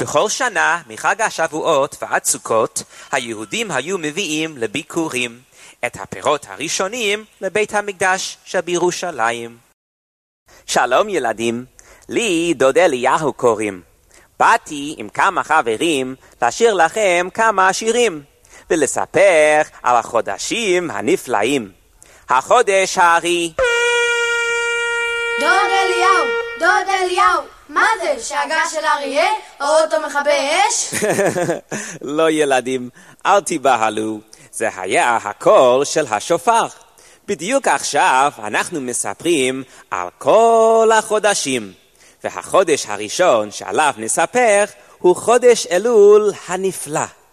בכל שנה מחג השבועות ועד סוכות היהודים היו מביאים לביקורים את הפירות הראשונים לבית המקדש שבירושלים. שלום ילדים, לי דוד אליהו קוראים. באתי עם כמה חברים לשיר לכם כמה שירים ולספר על החודשים הנפלאים. החודש הארי. דוד אליהו, מה זה? שאגה של אריה? או אוטו מכבי אש? לא ילדים, אל תיבהלו, זה היה הקול של השופר. בדיוק עכשיו אנחנו מספרים על כל החודשים, והחודש הראשון שעליו נספר הוא חודש אלול הנפלא.